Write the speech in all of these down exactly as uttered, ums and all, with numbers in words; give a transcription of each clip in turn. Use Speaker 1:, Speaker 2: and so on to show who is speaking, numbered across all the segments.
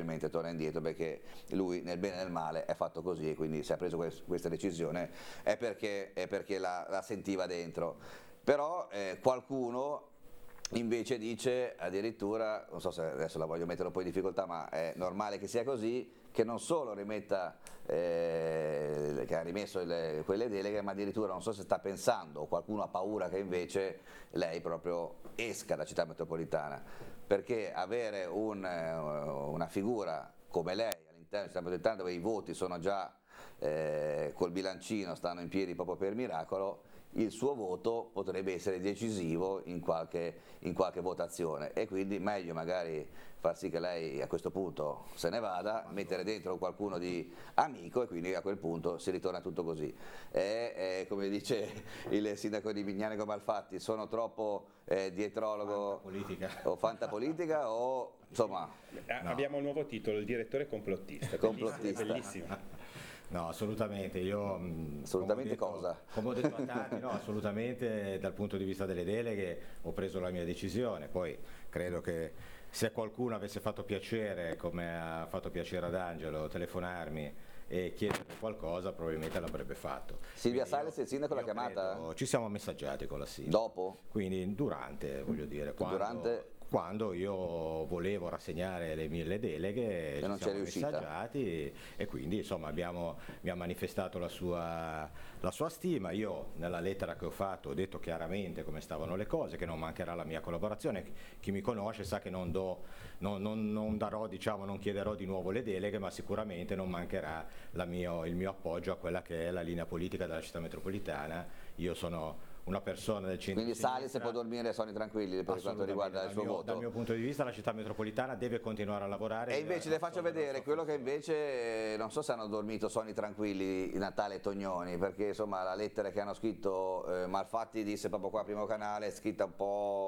Speaker 1: probabilmente torna indietro, perché lui nel bene e nel male è fatto così, e quindi se ha preso questa decisione è perché, è perché la, la sentiva dentro. Però eh, qualcuno invece dice addirittura, non so se adesso la voglio mettere un po' in difficoltà, ma è normale che sia così, che non solo rimetta, eh, che ha rimesso le, quelle deleghe, ma addirittura non so se sta pensando, o qualcuno ha paura che invece lei proprio esca da Città Metropolitana, perché avere un, una figura come lei all'interno di Città Metropolitana, dove i voti sono già eh, col bilancino, stanno in piedi proprio per miracolo, il suo voto potrebbe essere decisivo in qualche, in qualche votazione, e quindi meglio magari far sì che lei a questo punto se ne vada, mettere dentro qualcuno di amico, e quindi a quel punto si ritorna tutto così. E, e, come dice il sindaco di Vignanico Malfatti, sono troppo eh, dietrologo
Speaker 2: fantapolitica.
Speaker 1: o fantapolitica o insomma...
Speaker 3: No. Abbiamo un nuovo titolo, il direttore complottista.
Speaker 1: complottista.
Speaker 3: Bellissimo.
Speaker 2: No, assolutamente, io
Speaker 1: assolutamente
Speaker 2: come ho detto,
Speaker 1: cosa?
Speaker 2: Come ho detto a tanti, no, assolutamente dal punto di vista delle deleghe ho preso la mia decisione, poi credo che se qualcuno avesse fatto piacere, come ha fatto piacere ad Angelo, telefonarmi e chiedere qualcosa, probabilmente l'avrebbe fatto.
Speaker 1: Silvia
Speaker 2: Quindi
Speaker 1: Sales, il sindaco l'ha chiamata?
Speaker 2: Credo, ci siamo messaggiati con la sindaca.
Speaker 1: Dopo?
Speaker 2: Quindi durante, voglio dire, quando...
Speaker 1: Durante...
Speaker 2: quando io volevo rassegnare le mie deleghe,
Speaker 1: e non
Speaker 2: ci siamo
Speaker 1: riuscita.
Speaker 2: messaggiati, e quindi insomma abbiamo, mi ha manifestato la sua, la sua stima. Io nella lettera che ho fatto ho detto chiaramente come stavano le cose, che non mancherà la mia collaborazione. Chi mi conosce sa che non, do, non, non, non darò, diciamo, non chiederò di nuovo le deleghe, ma sicuramente non mancherà la mio, il mio appoggio a quella che è la linea politica della Città Metropolitana. Io sono una persona del centro.
Speaker 1: Quindi Sales può dormire sonni tranquilli per quanto riguarda il suo
Speaker 2: mio,
Speaker 1: voto?
Speaker 2: Dal mio punto di vista la Città Metropolitana deve continuare a lavorare.
Speaker 1: E invece le faccio vedere quello che invece, non so se hanno dormito sonni tranquilli Natale e Tognoni, perché insomma la lettera che hanno scritto eh, Malfatti disse proprio qua Primo Canale, è scritta un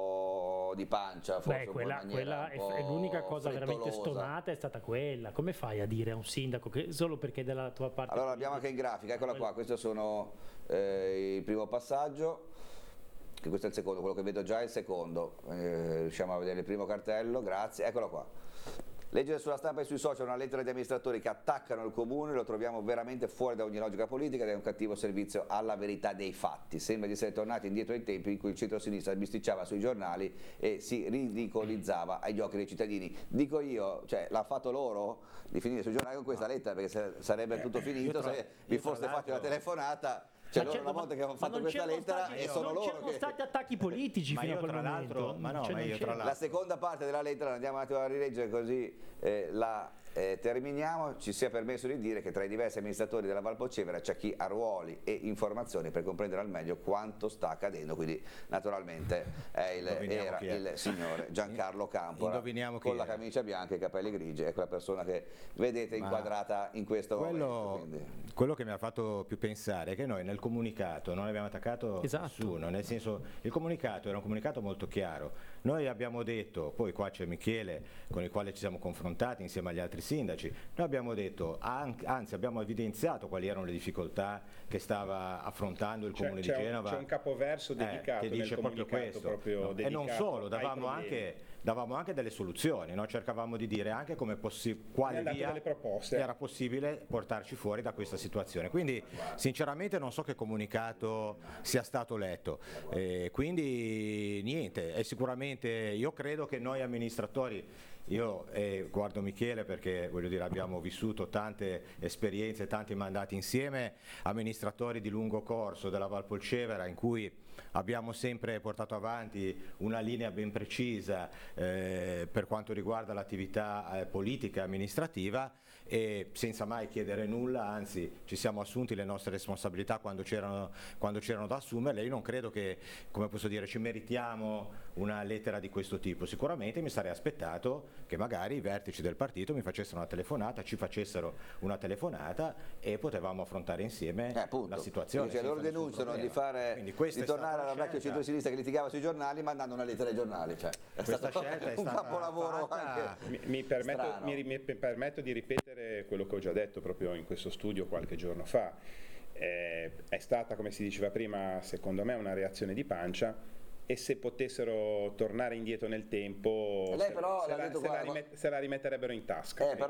Speaker 1: po' di pancia, forse.
Speaker 4: Beh, quella, quella è l'unica cosa veramente stonata, è stata quella. Come fai a dire a un sindaco che solo perché è della tua parte?
Speaker 1: Allora l'abbiamo anche in grafica, eccola qua, questo sono eh, il primo passaggio, che questo è il secondo, quello che vedo già è il secondo, eh, riusciamo a vedere il primo cartello, grazie, eccolo qua. Leggere sulla stampa e sui social una lettera di amministratori che attaccano il comune lo troviamo veramente fuori da ogni logica politica ed è un cattivo servizio alla verità dei fatti. Sembra di essere tornati indietro ai tempi in cui il centro-sinistra bisticciava sui giornali e si ridicolizzava agli occhi dei cittadini. Dico io, cioè l'ha fatto loro di finire sui giornali con questa lettera, perché sarebbe tutto finito se vi foste fatti una telefonata. Cioè loro una volta che hanno fatto questa lettera stati, e sono loro che...
Speaker 4: Non c'erano stati attacchi politici
Speaker 2: ma
Speaker 4: fino
Speaker 2: io,
Speaker 4: a quel
Speaker 2: tra
Speaker 4: momento.
Speaker 2: Ma no,
Speaker 4: cioè,
Speaker 2: ma io tra
Speaker 1: la seconda parte della lettera, andiamo un attimo a rileggere così eh, la eh, terminiamo. Ci sia permesso di dire che tra i diversi amministratori della Valpolcevera c'è chi ha ruoli e informazioni per comprendere al meglio quanto sta accadendo, quindi naturalmente è il, era è. il signore Giancarlo Campora con la camicia bianca e i capelli grigi, è quella persona che vedete ma inquadrata in questo
Speaker 2: quello,
Speaker 1: momento.
Speaker 2: Quello che mi ha fatto più pensare è che noi nel comunicato non abbiamo attaccato esatto. nessuno, nel senso il comunicato era un comunicato molto chiaro. Noi abbiamo detto, poi qua c'è Michele con il quale ci siamo confrontati insieme agli altri sindaci, noi abbiamo detto, anzi abbiamo evidenziato quali erano le difficoltà che stava affrontando il comune di Genova.
Speaker 3: C'è un capoverso dedicato
Speaker 2: eh, che dice
Speaker 3: nel
Speaker 2: proprio questo,
Speaker 3: proprio
Speaker 2: no? E non solo, davamo anche, davamo anche delle soluzioni, no? Cercavamo di dire anche come possi- quale via era possibile portarci fuori da questa situazione. Quindi sinceramente non so che comunicato sia stato letto, eh, quindi niente, è sicuramente, io credo che noi amministratori, io eh, guardo Michele perché voglio dire abbiamo vissuto tante esperienze, tanti mandati insieme, amministratori di lungo corso della Valpolcevera in cui abbiamo sempre portato avanti una linea ben precisa eh, per quanto riguarda l'attività eh, politica e amministrativa, e senza mai chiedere nulla, anzi ci siamo assunti le nostre responsabilità quando c'erano quando c'erano da assumerle. Io non credo che, come posso dire, ci meritiamo una lettera di questo tipo. Sicuramente mi sarei aspettato che magari i vertici del partito mi facessero una telefonata, ci facessero una telefonata e potevamo affrontare insieme
Speaker 1: eh,
Speaker 2: la situazione.
Speaker 1: Cioè, loro denunciano di, fare, di tornare alla vecchia centro-sinistra che litigava sui giornali mandando una lettera ai giornali. Cioè, è
Speaker 2: questa
Speaker 1: stato
Speaker 2: scelta è
Speaker 1: un
Speaker 2: stata
Speaker 1: capolavoro
Speaker 2: fatta...
Speaker 1: anche
Speaker 3: mi, mi, permetto, mi, mi permetto di ripetere quello che ho già detto proprio in questo studio qualche giorno fa. Eh, è stata, come si diceva prima, secondo me una reazione di pancia, e se potessero tornare indietro nel tempo
Speaker 1: lei però
Speaker 3: se, la, se, la, se, la, rimet- se la rimetterebbero in tasca.
Speaker 1: Eh,